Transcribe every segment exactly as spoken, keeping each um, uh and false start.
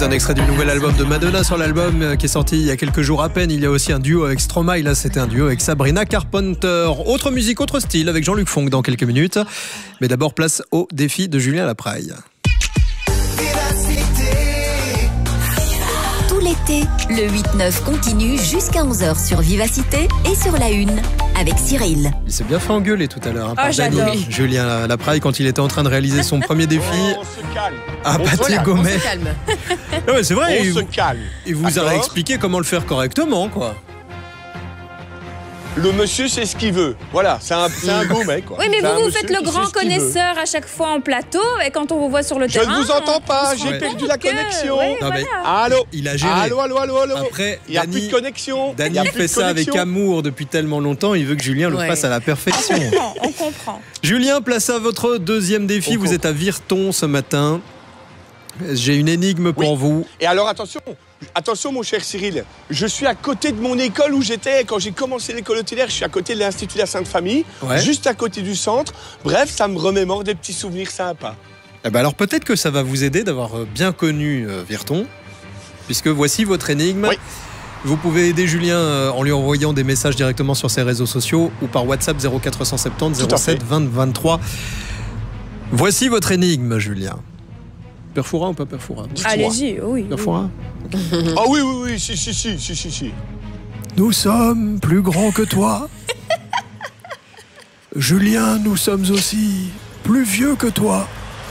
C'est un extrait du nouvel album de Madonna. Sur l'album qui est sorti il y a quelques jours à peine, il y a aussi un duo avec Stromae. Là, c'était un duo avec Sabrina Carpenter. Autre musique, autre style avec Jean-Luc Fonck dans quelques minutes. Mais d'abord, place au défi de Julien Lapraille. Tout l'été, le huit neuf continue jusqu'à onze heures sur Vivacité et sur La Une avec Cyril. Il s'est bien fait engueuler tout à l'heure hein, par oh, j'adore. Dany, Julien Lapraille, quand il était en train de réaliser son premier défi. On se calme. À On Pathé se Gomet. On se calme. Ah ouais, c'est vrai. On il se vous, calme. il vous a D'accord. expliqué comment le faire correctement, quoi. Le monsieur sait ce qu'il veut. Voilà, c'est un, c'est un beau mec. Quoi. Oui, mais C'est un vous, vous monsieur faites le qui grand sait ce qu'il veut. connaisseur à chaque fois en plateau et quand on vous voit sur le Je terrain. ne vous entends pas, on se j'ai rend perdu compte la que- connexion. ouais, Non, mais- voilà. Allô Il a géré. Allô, allô, allô, allô. Après, Il n'y a Dany- plus de connexion. Dany Il y a plus fait de ça avec connexion. amour depuis tellement longtemps, il veut que Julien le Ouais. fasse à la perfection. On comprend, on comprend. Julien, place à votre deuxième défi. On Vous comprend. êtes à Virton ce matin. J'ai une énigme pour Oui. vous. Et alors attention, attention mon cher Cyril, je suis à côté de mon école où j'étais quand j'ai commencé l'école hôtelière, je suis à côté de l'Institut de la Sainte Famille, Ouais. juste à côté du centre. Bref, ça me remémore des petits souvenirs sympas. Eh ben alors peut-être que ça va vous aider d'avoir euh, bien connu euh, Virton, puisque voici votre énigme. Oui. Vous pouvez aider Julien euh, en lui envoyant des messages directement sur ses réseaux sociaux ou par WhatsApp zéro quatre cent soixante-dix Tout à zéro sept fait. vingt vingt-trois. Voici votre énigme, Julien. Perfourin ou pas Perfourin? Dites-moi. Allez-y, oui. Perfourin. Ah oui, oui, oui, si, si, si, si, si, si. Nous sommes plus grands que toi. Julien, nous sommes aussi plus vieux que toi.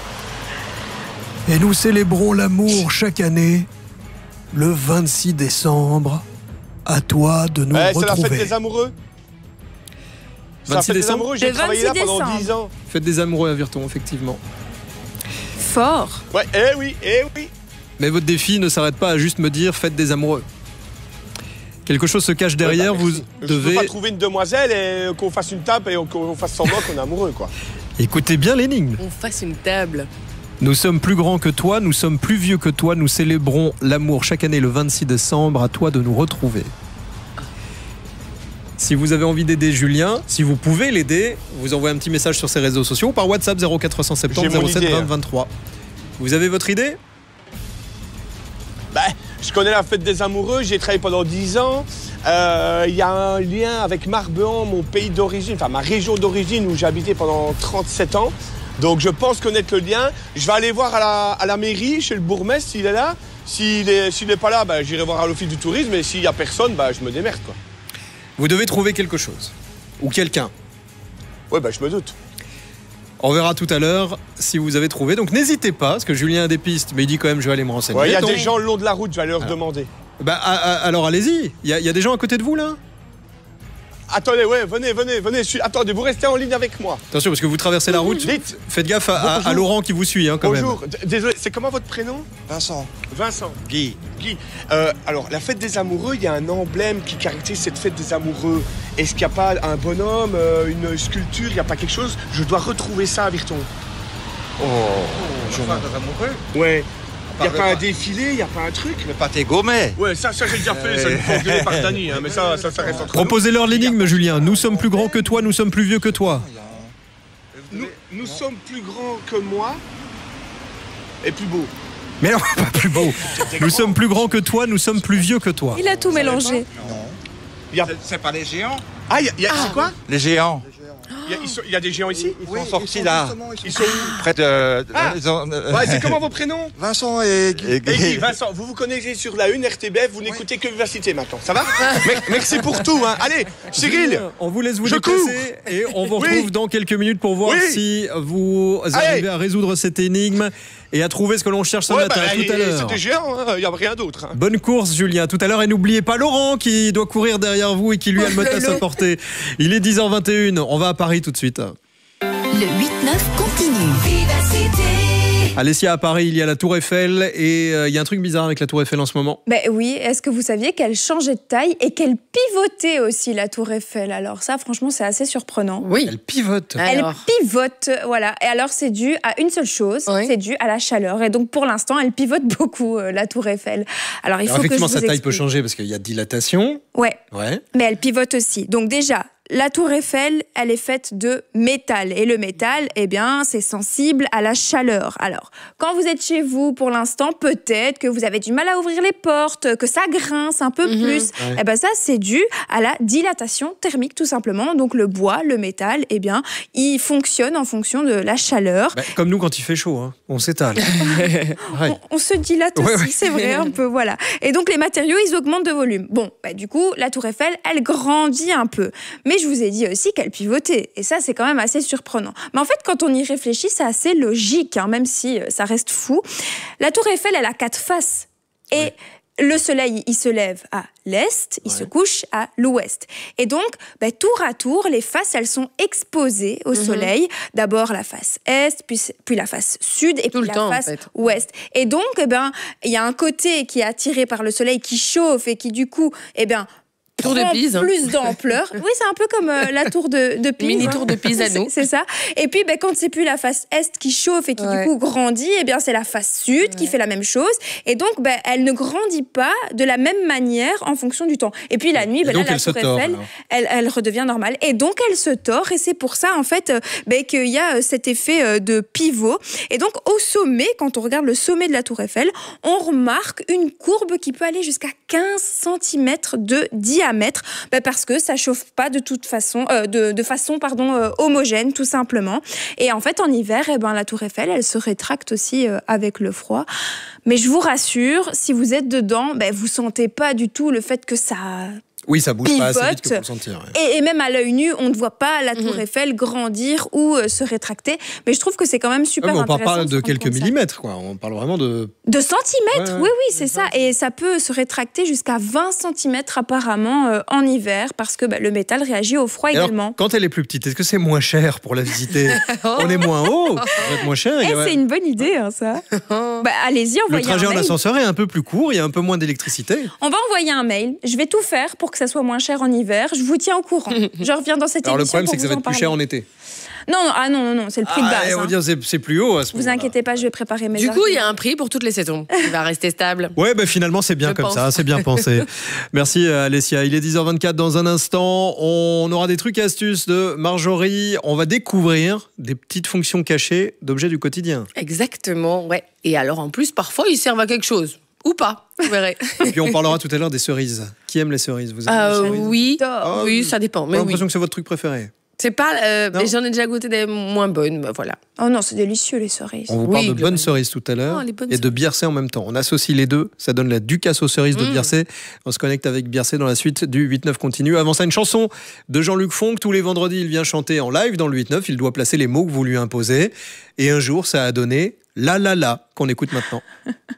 Et nous célébrons l'amour chaque année, le vingt-six décembre. À toi de nous Ouais, c'est la retrouver. fête des amoureux. C'est la vingt-six fête des décembre. amoureux, j'ai Le travaillé là vingt-six pendant décembre. dix ans. Fête des amoureux à Virton, effectivement. Fort. Ouais, eh oui, eh oui. Mais votre défi ne s'arrête pas à juste me dire fête des amoureux. Quelque chose se cache derrière, Ouais, bah, vous merci. Je devez... peux pas trouver une demoiselle et qu'on fasse une table et qu'on fasse semblant qu'on est amoureux, quoi. Écoutez bien l'énigme. On fasse une table. Nous sommes plus grands que toi, nous sommes plus vieux que toi, nous célébrons l'amour chaque année le vingt-six décembre, à toi de nous retrouver. Si vous avez envie d'aider Julien, si vous pouvez l'aider, vous envoyez un petit message sur ses réseaux sociaux ou par WhatsApp zéro quatre cent soixante-dix J'ai mon zéro sept idée, vingt hein. vingt-trois. Vous avez votre idée? Bah, je connais la fête des amoureux, j'ai travaillé pendant dix ans. Euh, Il y a un lien avec Marbehan, mon pays d'origine, enfin ma région d'origine où j'ai habité pendant trente-sept ans. Donc je pense connaître le lien. Je vais aller voir à la, à la mairie, chez le bourgmestre, s'il est là. S'il n'est s'il est pas là, bah, j'irai voir à l'office du tourisme. Et s'il n'y a personne, bah, je me démerde, quoi. Vous devez trouver quelque chose. Ou quelqu'un. Ouais, bah, je me doute. On verra tout à l'heure si vous avez trouvé. Donc n'hésitez pas, parce que Julien a des pistes, mais il dit quand même je vais aller me renseigner. Ouais, il y a Donc, des gens le long de la route, je vais aller leur Alors. demander. bah, ah, ah, alors allez-y. Il y, a- il y a des gens à côté de vous là? Attendez, ouais, venez, venez, venez. je suis- Attendez, vous restez en ligne avec moi. Attention, parce que vous traversez la route. Dites. Faites gaffe à, à- à Bonjour. Laurent qui vous suit hein, quand Bonjour. D- Désolé, c'est comment votre prénom? Vincent. Vincent. Guy. Guy. Euh, alors, la fête des amoureux, il y a un emblème qui caractérise cette fête des amoureux. Est-ce qu'il n'y a pas un bonhomme, euh, une sculpture, il n'y a pas quelque chose? Je dois retrouver ça à Virton. Oh, je Enfin, des amoureux. Ouais. Il n'y a Parle pas un pas. défilé, il n'y a pas un truc? Le pâté gourmet. Ouais, ça, ça j'ai déjà fait, ça me fait engueuler par Dany, hein, mais ça, ça, ça reste entre nous. Proposez-leur l'énigme, Julien. Nous sommes plus grands que toi, nous sommes plus vieux que toi. Nous, nous sommes plus grands que moi et plus beaux. Mais non, pas plus beau. Nous sommes plus grands que toi, nous sommes plus vieux que toi. Il a tout mélangé. Il y a... C'est- C'est pas les géants? Ah, il y a, il y a- c'est quoi? Les géants. Il y, a, ils sont- il y a des géants ici? Ils sont sortis là, Ils sont où? près de... Ah. ils ont- Ouais, c'est comment vos prénoms? Vincent et Guy. Et Guy, Vincent, vous vous connaissez sur la une R T B F, vous n'écoutez que Vivacité maintenant, ça va? Me- Merci pour tout, hein. Allez, Cyril, On vous laisse vous Je déplacer et on vous retrouve Oui. dans quelques minutes pour voir Oui. si vous Allez. arrivez à résoudre cette énigme et à trouver ce que l'on cherche ce ouais, matin. bah, À tout à c'est l'heure. des géants, il n'y a rien d'autre. hein. Bonne course, Julien. Tout à l'heure, et n'oubliez pas Laurent qui doit courir derrière vous et qui lui a le mot à sa portée. Il est dix heures vingt et une. On va à Paris tout de suite. Le huit neuf continue. Alessia, à Paris, il y a la Tour Eiffel et euh, il y a un truc bizarre avec la Tour Eiffel en ce moment. Ben oui, est-ce que vous saviez qu'elle changeait de taille et qu'elle pivotait aussi, la Tour Eiffel? Alors ça, franchement, c'est assez surprenant. Oui. Elle pivote. Alors. Elle pivote, voilà. Et alors, c'est dû à une seule chose, Oui. c'est dû à la chaleur. Et donc, pour l'instant, elle pivote beaucoup, euh, la Tour Eiffel. Alors, il Alors, faut que je effectivement, vous sa taille peut explique. changer parce qu'il y a dilatation. Ouais, Ouais. mais elle pivote aussi. Donc déjà, la tour Eiffel, elle est faite de métal. Et le métal, eh bien, c'est sensible à la chaleur. Alors, quand vous êtes chez vous, pour l'instant, peut-être que vous avez du mal à ouvrir les portes, que ça grince un peu mmh. plus. Ouais. Eh bien, ça, c'est dû à la dilatation thermique, tout simplement. Donc, le bois, le métal, eh bien, il fonctionne en fonction de la chaleur. Bah, comme nous, quand il fait chaud, hein. On s'étale. on, on se dilate aussi, ouais, ouais. c'est vrai, un peu, voilà. Et donc, les matériaux, ils augmentent de volume. Bon, bah, du coup, la tour Eiffel, elle grandit un peu. Mais je vous ai dit aussi qu'elle pivotait. Et ça, c'est quand même assez surprenant. Mais en fait, quand on y réfléchit, c'est assez logique, hein, même si ça reste fou. La tour Eiffel, elle a quatre faces. Et ouais. le soleil, il se lève à l'est, il ouais. se couche à l'ouest. Et donc, bah, tour à tour, les faces, elles sont exposées au mm-hmm. soleil. D'abord la face est, puis, puis la face sud, et Tout puis la temps, face en fait. ouest. Et donc, eh ben, il y a un côté qui est attiré par le soleil, qui chauffe et qui, du coup, eh ben, Tour de Pise. Plus d'ampleur. Oui, c'est un peu comme euh, la tour de, de Pise. Mini tour de Pise à nous. C'est, c'est ça. Et puis, ben, quand c'est plus la face est qui chauffe et qui, ouais. du coup, grandit, eh bien, c'est la face sud ouais. qui fait la même chose. Et donc, ben, elle ne grandit pas de la même manière en fonction du temps. Et puis, la nuit, ben, là, la tour Eiffel, elle, elle redevient normale. Et donc, elle se tord. Et c'est pour ça, en fait, ben, qu'il y a cet effet de pivot. Et donc, au sommet, quand on regarde le sommet de la tour Eiffel, on remarque une courbe qui peut aller jusqu'à quinze centimètres de diamètre. Bah parce que ça chauffe pas de toute façon, euh, de, de façon pardon euh, homogène tout simplement. Et en fait en hiver, eh ben la tour Eiffel, elle se rétracte aussi euh, avec le froid. Mais je vous rassure, si vous êtes dedans, bah, vous sentez pas du tout le fait que ça Oui, ça bouge pivote. Pas assez vite que pour le sentir. Ouais. Et, et même à l'œil nu, on ne voit pas la tour mmh. Eiffel grandir ou euh, se rétracter. Mais je trouve que c'est quand même super ouais, on intéressant. On parle de quelques millimètres, quoi. On parle vraiment de... De centimètres, ouais, ouais, oui, oui, c'est ça. Et ça peut se rétracter jusqu'à vingt centimètres apparemment euh, en hiver parce que bah, le métal réagit au froid alors, également. Quand elle est plus petite, est-ce que c'est moins cher pour la visiter? On est moins haut, ça va être moins cher. Eh, ouais. C'est une bonne idée, hein, ça. bah, allez-y, envoyez un mail. Le trajet en ascenseur est un peu plus court, il y a un peu moins d'électricité. On va envoyer un mail. Je vais tout faire pour que ça soit moins cher en hiver. Je vous tiens au courant. Je reviens dans cette alors, émission. Alors le problème, c'est que ça va être plus cher en été. Non, non, ah non, non, non, c'est le prix ah, de base. On va hein. dire c'est, c'est plus haut à ce Vous moment-là. inquiétez pas, je vais préparer mes. Du arguments. coup, il y a un prix pour toutes les saisons. Il va rester stable. Ouais, ben bah, finalement c'est bien je comme pense. Ça, c'est bien pensé. Merci Alessia. Il est dix heures vingt-quatre dans un instant. On aura des trucs et astuces de Marjorie. On va découvrir des petites fonctions cachées d'objets du quotidien. Exactement, ouais. Et alors en plus, parfois ils servent à quelque chose. Ou pas, vous verrez. Et puis on parlera tout à l'heure des cerises. Qui aime les cerises? Vous aimez euh, les cerises? Oui, oh, oui, ça dépend. J'ai l'impression oui. que c'est votre truc préféré. C'est pas, euh, mais j'en ai déjà goûté des moins bonnes, bah voilà. Oh non, c'est délicieux les cerises. On vous oui, parle de bonnes cerises tout à l'heure oh, et de Biercé en même temps. On associe les deux, ça donne la Ducasse aux cerises de mmh. Biercé. On se connecte avec Biercé dans la suite du huit neuf continue. Avant ça, une chanson de Jean-Luc Fonck. Tous les vendredis, il vient chanter en live dans le huit neuf. Il doit placer les mots que vous lui imposez. Et un jour, ça a donné La La La qu'on écoute maintenant.